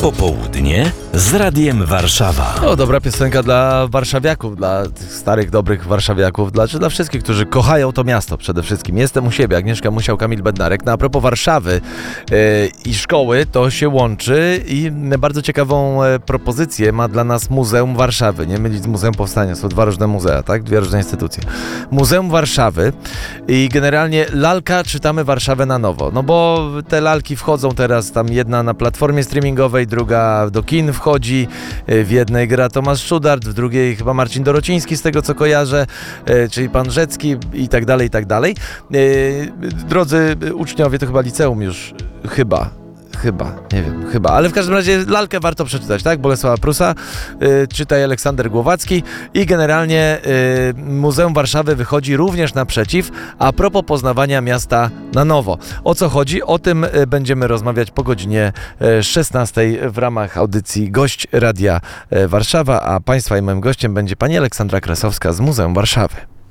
Popołudnie z Radiem Warszawa. No, dobra piosenka dla warszawiaków, dla tych starych, dobrych warszawiaków, dla wszystkich, którzy kochają to miasto przede wszystkim. Jestem u siebie, Agnieszka Musiał, Kamil Bednarek. No, a propos Warszawy i szkoły, to się łączy i bardzo ciekawą propozycję ma dla nas Muzeum Warszawy. Nie mylić z Muzeum Powstania, są dwa różne muzea, tak? Dwie różne instytucje. Muzeum Warszawy i generalnie lalka Czytamy Warszawę na nowo. No bo te lalki wchodzą teraz, tam jedna na platformie streamingowej, druga do kin wchodzi. W jednej gra Tomasz Szudart, w drugiej chyba Marcin Dorociński, z tego co kojarzę, czyli pan Rzecki i tak dalej, i tak dalej. Drodzy uczniowie, to chyba liceum już, nie wiem, ale w każdym razie lalkę warto przeczytać, tak? Bolesława Prusa, czytaj Aleksander Głowacki i generalnie Muzeum Warszawy wychodzi również naprzeciw a propos poznawania miasta na nowo. O co chodzi? O tym będziemy rozmawiać po godzinie 16 w ramach audycji Gość Radia Warszawa, a Państwa i moim gościem będzie pani Aleksandra Krasowska z Muzeum Warszawy.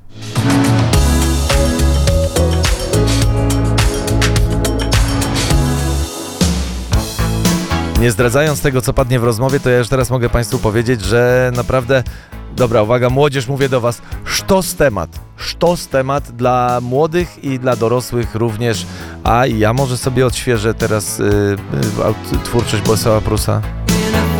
Nie zdradzając tego, co padnie w rozmowie, to ja już teraz mogę Państwu powiedzieć, że naprawdę, dobra, uwaga, młodzież, mówię do Was, sztos temat dla młodych i dla dorosłych również, a ja może sobie odświeżę teraz twórczość Bolesława Prusa.